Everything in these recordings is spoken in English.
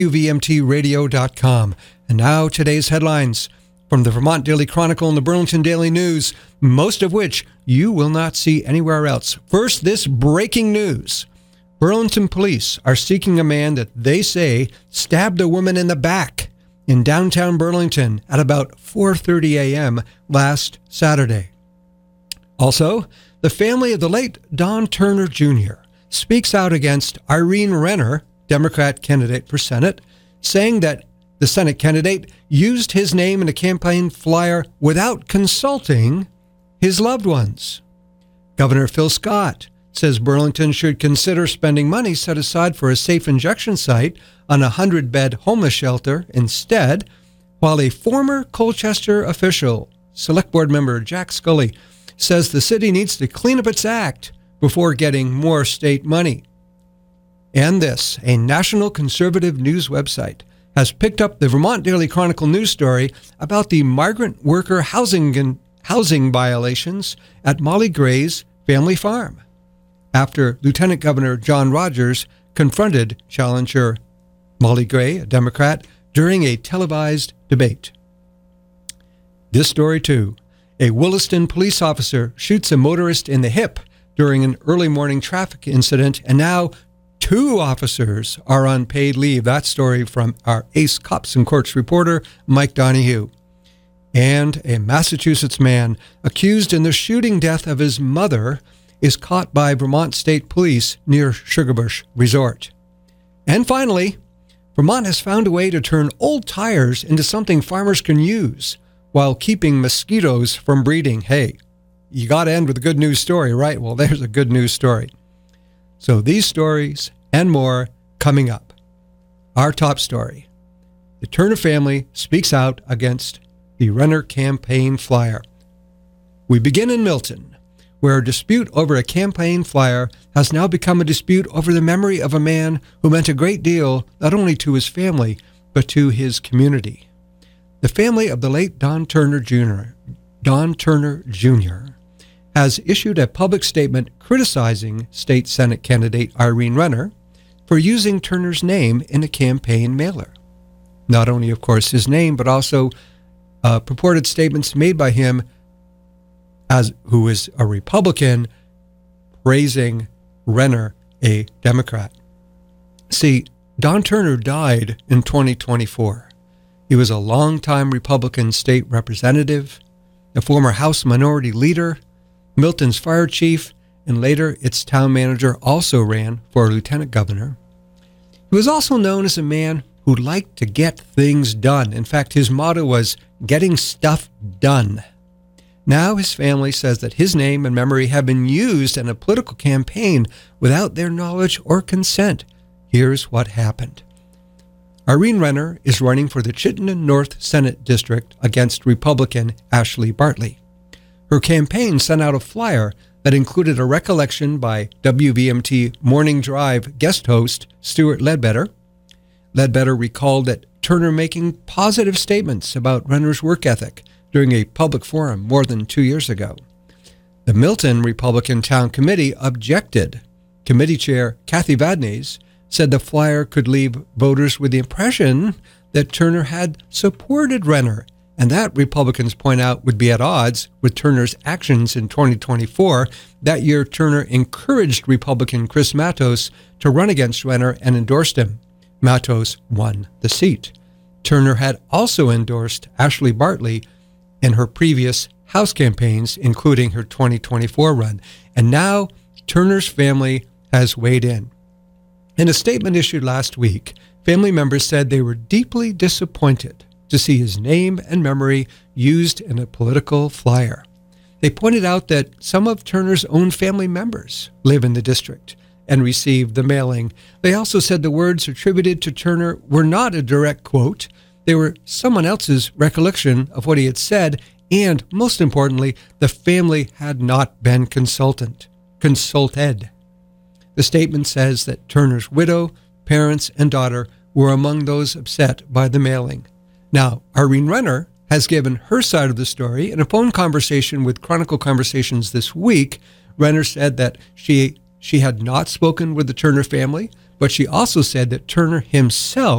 WVMTradio.com. And now today's headlines from the Vermont Daily Chronicle and the Burlington Daily News, most of which you will not see anywhere else. First, this breaking news. Burlington police are seeking a man that they say stabbed a woman in the back in downtown Burlington at about 4:30 a.m. last Saturday. Also, the family of the late Don Turner Jr. speaks out against Irene Renner, Democrat candidate for Senate, saying that the Senate candidate used his name in a campaign flyer without consulting his loved ones. Governor Phil Scott says Burlington should consider spending money set aside for a safe injection site on a 100-bed homeless shelter instead, while a former Colchester official, Select Board member Jack Scully, says the city needs to clean up its act before getting more state money. And this, a national conservative news website, has picked up the Vermont Daily Chronicle news story about the migrant worker housing violations at Molly Gray's family farm, after Lieutenant Governor John Rogers confronted challenger Molly Gray, a Democrat, during a televised debate. This story, too. A Williston police officer shoots a motorist in the hip during an early morning traffic incident, and now 2 officers are on paid leave. That story from our Ace Cops and Courts reporter, Mike Donahue. And a Massachusetts man accused in the shooting death of his mother is caught by Vermont State Police near Sugarbush Resort. And finally, Vermont has found a way to turn old tires into something farmers can use while keeping mosquitoes from breeding. Hey, you got to end with a good news story, right? Well, there's a good news story. So these stories and more coming up. Our top story. The Turner family speaks out against the Renner campaign flyer. We begin in Milton, where a dispute over a campaign flyer has now become a dispute over the memory of a man who meant a great deal not only to his family, but to his community. The family of the late Don Turner Jr. has issued a public statement criticizing State Senate candidate Irene Renner for using Turner's name in a campaign mailer. Not only, of course, his name, but also purported statements made by him, who is a Republican, praising Renner, a Democrat. See, Don Turner died in 2024. He was a longtime Republican state representative, a former House Minority Leader, Milton's fire chief, and later its town manager. Also ran for lieutenant governor. He was also known as a man who liked to get things done. In fact, his motto was getting stuff done. Now his family says that his name and memory have been used in a political campaign without their knowledge or consent. Here's what happened. Irene Renner is running for the Chittenden North Senate District against Republican Ashley Bartley. Her campaign sent out a flyer that included a recollection by WVMT Morning Drive guest host Stuart Ledbetter. Ledbetter recalled that Turner making positive statements about Renner's work ethic during a public forum more than 2 years ago. The Milton Republican Town Committee objected. Committee Chair Kathy Vadnais said the flyer could leave voters with the impression that Turner had supported Renner, and that, Republicans point out, would be at odds with Turner's actions in 2024. That year, Turner encouraged Republican Chris Matos to run against Renner and endorsed him. Matos won the seat. Turner had also endorsed Ashley Bartley in her previous House campaigns, including her 2024 run. And now Turner's family has weighed in. In a statement issued last week, family members said they were deeply disappointed to see his name and memory used in a political flyer. They pointed out that some of Turner's own family members live in the district and received the mailing. They also said the words attributed to Turner were not a direct quote. They were someone else's recollection of what he had said, and most importantly, the family had not been consulted. The statement says that Turner's widow, parents, and daughter were among those upset by the mailing. Now, Irene Renner has given her side of the story. In a phone conversation with Chronicle Conversations this week, Renner said that she had not spoken with the Turner family, but she also said that Turner himself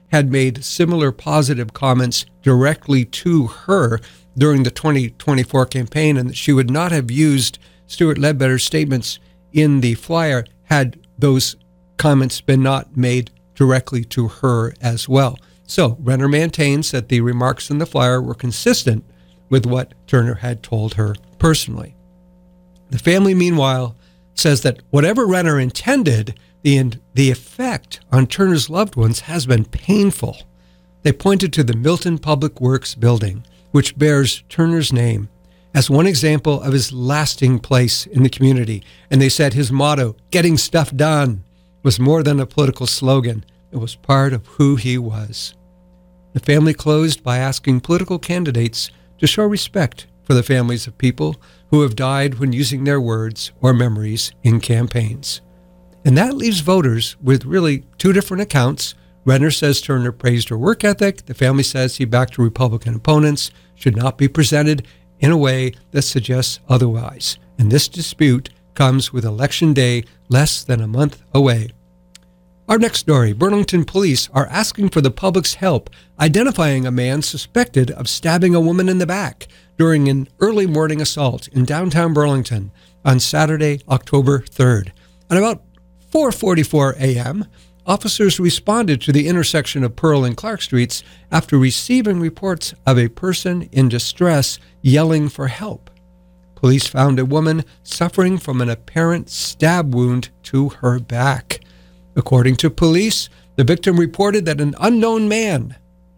had made similar positive comments directly to her during the 2024 campaign, and that she would not have used Stuart Ledbetter's statements in the flyer had those comments been not made directly to her as well. So Renner maintains that the remarks in the flyer were consistent with what Turner had told her personally. The family, meanwhile, says that whatever Renner intended, the effect on Turner's loved ones has been painful. They pointed to the Milton Public Works building, which bears Turner's name, as one example of his lasting place in the community. And they said his motto, "Getting stuff done," was more than a political slogan. It was part of who he was. The family closed by asking political candidates to show respect for the families of people who have died when using their words or memories in campaigns. And that leaves voters with really two different accounts. Renner says Turner praised her work ethic. The family says he backed her Republican opponents, should not be presented in a way that suggests otherwise. And this dispute comes with Election Day less than a month away. Our next story, Burlington police are asking for the public's help identifying a man suspected of stabbing a woman in the back during an early morning assault in downtown Burlington on Saturday, October 3rd. At about 4:44 a.m., officers responded to the intersection of Pearl and Clark Streets after receiving reports of a person in distress yelling for help. Police found a woman suffering from an apparent stab wound to her back. According to police, the victim reported that an unknown man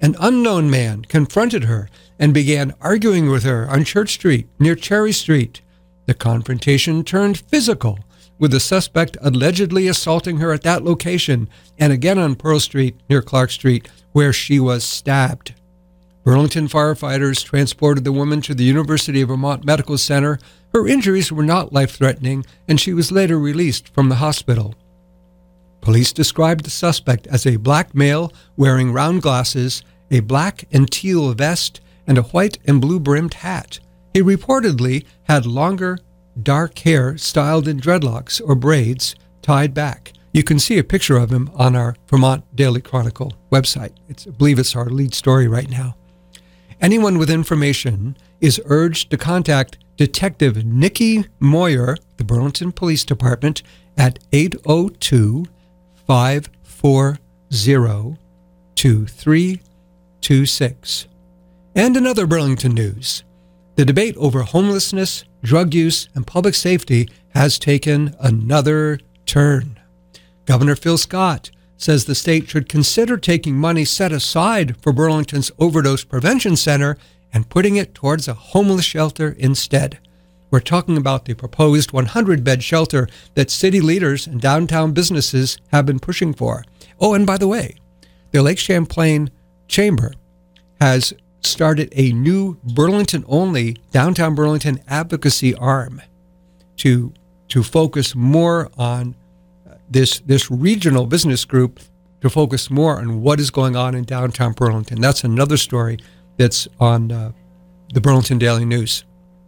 confronted her and began arguing with her on Church Street near Cherry Street. The confrontation turned physical, with the suspect allegedly assaulting her at that location and again on Pearl Street near Clark Street, where she was stabbed. Burlington firefighters transported the woman to the University of Vermont Medical Center. Her injuries were not life-threatening, and she was later released from the hospital. Police described the suspect as a black male wearing round glasses, a black and teal vest, and a white and blue-brimmed hat. He reportedly had longer, dark hair styled in dreadlocks or braids tied back. You can see a picture of him on our Vermont Daily Chronicle website. I believe it's our lead story right now. Anyone with information is urged to contact Detective Nikki Moyer, the Burlington Police Department, at 802-540-2326. And in other Burlington news, the debate over homelessness, drug use, and public safety has taken another turn. Governor Phil Scott says the state should consider taking money set aside for Burlington's Overdose Prevention Center and putting it towards a homeless shelter instead. We're talking about the proposed 100-bed shelter that city leaders and downtown businesses have been pushing for. Oh, and by the way, the Lake Champlain Chamber has started a new Burlington-only downtown Burlington advocacy arm to focus more on this regional business group, to focus more on what is going on in downtown Burlington. That's another story that's on the Burlington Daily News.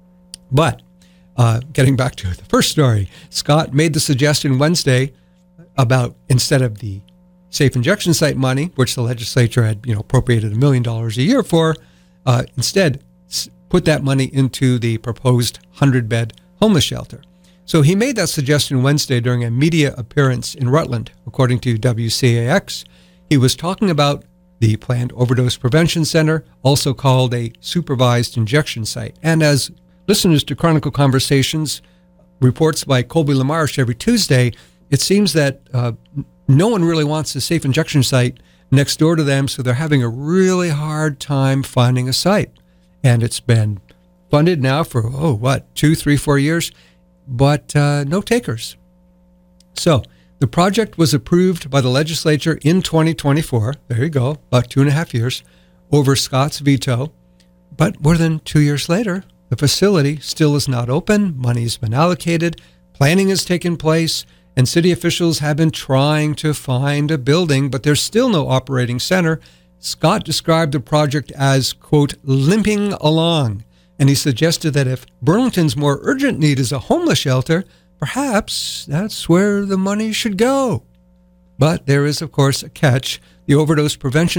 But getting back to the first story, Scott made the suggestion Wednesday about, instead of the safe injection site money, which the legislature had appropriated $1 million a year for, instead put that money into the proposed 100-bed homeless shelter. So he made that suggestion Wednesday during a media appearance in Rutland, according to WCAX. He was talking about the planned overdose prevention center, also called a supervised injection site. And as listeners to Chronicle Conversations reports by Colby LaMarche every Tuesday, it seems that no one really wants a safe injection site next door to them, so they're having a really hard time finding a site. And it's been funded now for, 2, 3, 4 years, but no takers. So the project was approved by the legislature in 2024. There you go, about 2.5 years, over Scott's veto. But more than 2 years later, the facility still is not open. Money's been allocated. Planning has taken place. And city officials have been trying to find a building, but there's still no operating center. Scott described the project as, quote, limping along. And he suggested that if Burlington's more urgent need is a homeless shelter, perhaps that's where the money should go. But there is, of course, a catch. the Overdose Prevention